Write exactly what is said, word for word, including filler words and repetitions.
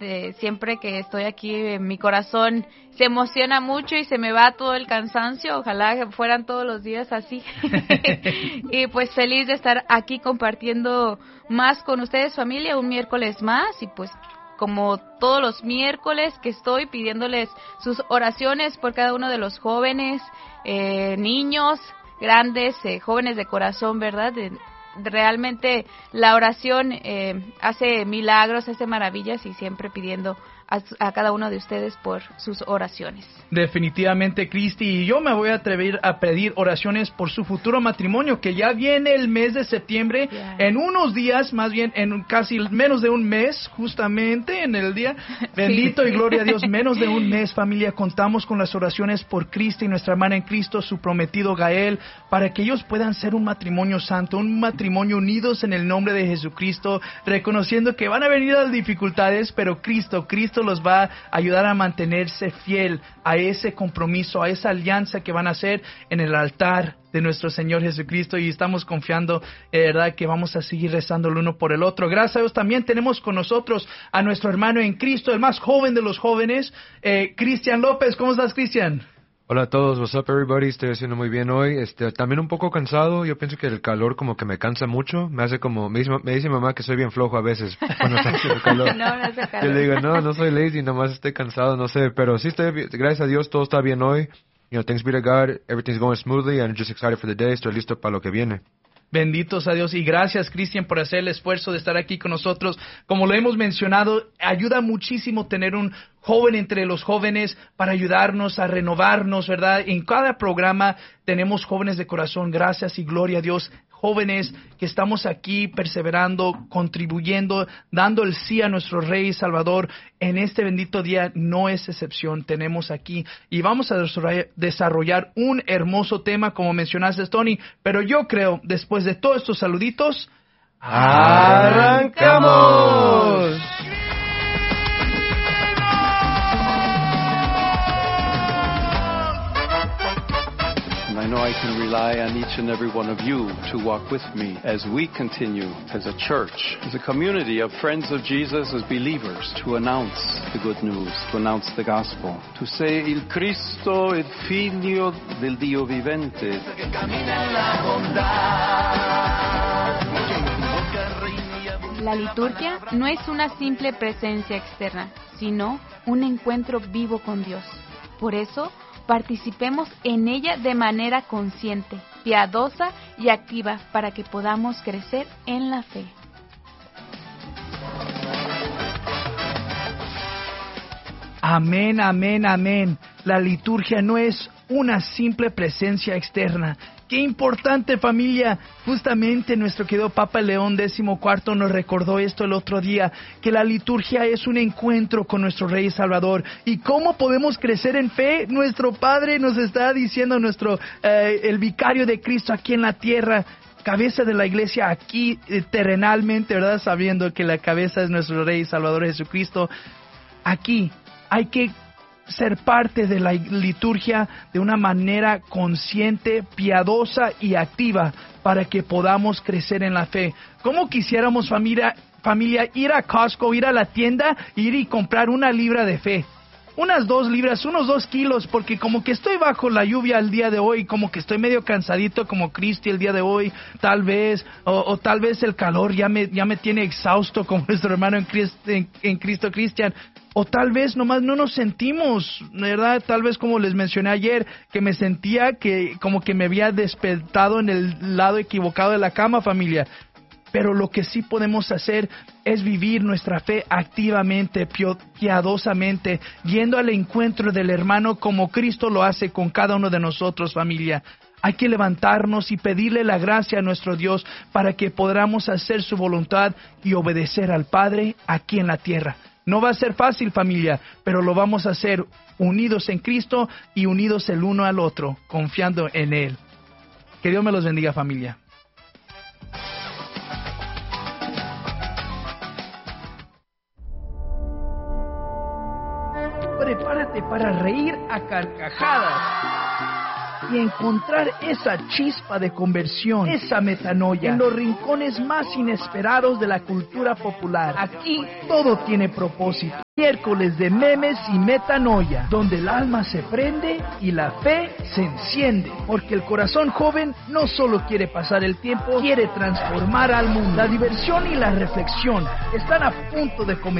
este, siempre que estoy aquí, mi corazón se emociona mucho y se me va todo el cansancio. Ojalá que fueran todos los días así. Y pues feliz de estar aquí compartiendo más con ustedes, familia, un miércoles más. Y pues como todos los miércoles que estoy pidiéndoles sus oraciones por cada uno de los jóvenes, eh, niños, grandes, eh, jóvenes de corazón, ¿verdad? De, realmente la oración eh, hace milagros, hace maravillas, y siempre pidiendo a, a cada uno de ustedes por sus oraciones. Definitivamente, Cristi, y yo me voy a atrever a pedir oraciones por su futuro matrimonio, que ya viene el mes de septiembre, yeah. En unos días, más bien en casi menos de un mes, justamente en el día, bendito sí. Y gloria a Dios, menos de un mes, familia, contamos con las oraciones por Cristi, nuestra hermana en Cristo, su prometido Gael, para que ellos puedan ser un matrimonio santo, un matrimonio unidos en el nombre de Jesucristo, reconociendo que van a venir las dificultades, pero Cristo, Cristo los va a ayudar a mantenerse fiel a ese compromiso, a esa alianza que van a hacer en el altar de nuestro Señor Jesucristo, y estamos confiando, eh, verdad, que vamos a seguir rezando el uno por el otro. Gracias a Dios también tenemos con nosotros a nuestro hermano en Cristo, el más joven de los jóvenes, eh, Cristian López. ¿Cómo estás, Cristian? Hola a todos, what's up everybody, estoy haciendo muy bien hoy, este, también un poco cansado, yo pienso que el calor como que me cansa mucho, me hace como, me dice, me dice mamá que soy bien flojo a veces cuando está haciendo calor. No, no hace calor. Yo le digo, no, no soy lazy, nomás estoy cansado, no sé, pero sí estoy, gracias a Dios, todo está bien hoy, you know, thanks be to God, everything's going smoothly, and I'm just excited for the day, estoy listo para lo que viene. Benditos a Dios, y gracias, Cristian, por hacer el esfuerzo de estar aquí con nosotros. Como lo hemos mencionado, ayuda muchísimo tener un joven entre los jóvenes para ayudarnos a renovarnos, ¿verdad? En cada programa tenemos jóvenes de corazón, gracias y gloria a Dios, jóvenes que estamos aquí perseverando, contribuyendo, dando el sí a nuestro Rey y Salvador. En este bendito día no es excepción, tenemos aquí y vamos a desarrollar un hermoso tema, como mencionaste, Tony, pero yo creo, después de todos estos saluditos, ¡arrancamos! I know I can rely on each and every one of you to walk with me as we continue as a church, as a community of friends of Jesus, as believers, to announce the good news, to announce the gospel, to say il Cristo, il Figlio del Dio vivente. La liturgia no es una simple presencia externa, sino un encuentro vivo con Dios. Por eso, participemos en ella de manera consciente, piadosa y activa para que podamos crecer en la fe. Amén, amén, amén. La liturgia no es una simple presencia externa. Qué importante, familia. Justamente nuestro querido Papa León catorce nos recordó esto el otro día, que la liturgia es un encuentro con nuestro Rey y Salvador. ¿Y cómo podemos crecer en fe? Nuestro Padre nos está diciendo, nuestro eh, el vicario de Cristo aquí en la tierra, cabeza de la iglesia aquí eh, terrenalmente, ¿verdad? Sabiendo que la cabeza es nuestro Rey y Salvador Jesucristo. Aquí hay que ser parte de la liturgia de una manera consciente, piadosa y activa para que podamos crecer en la fe. ¿Cómo quisiéramos, familia, familia ir a Costco, ir a la tienda, ir y comprar una libra de fe? Unas dos libras, unos dos kilos, porque como que estoy bajo la lluvia el día de hoy, como que estoy medio cansadito como Cristi el día de hoy, tal vez, o, o tal vez el calor ya me, ya me tiene exhausto como nuestro hermano en Cristo, en, en Cristo Cristian. O tal vez nomás no nos sentimos, ¿verdad? Tal vez como les mencioné ayer, que me sentía que como que me había despertado en el lado equivocado de la cama, familia. Pero lo que sí podemos hacer es vivir nuestra fe activamente, piadosamente, yendo al encuentro del hermano como Cristo lo hace con cada uno de nosotros, familia. Hay que levantarnos y pedirle la gracia a nuestro Dios para que podamos hacer su voluntad y obedecer al Padre aquí en la tierra. No va a ser fácil, familia, pero lo vamos a hacer unidos en Cristo y unidos el uno al otro, confiando en Él. Que Dios me los bendiga, familia. Prepárate para reír a carcajadas. y encontrar esa chispa de conversión, esa metanoia, en los rincones más inesperados de la cultura popular. Aquí todo tiene propósito. Miércoles de memes y metanoia, donde el alma se prende y la fe se enciende, porque el corazón joven no solo quiere pasar el tiempo, quiere transformar al mundo. La diversión y la reflexión están a punto de comenzar.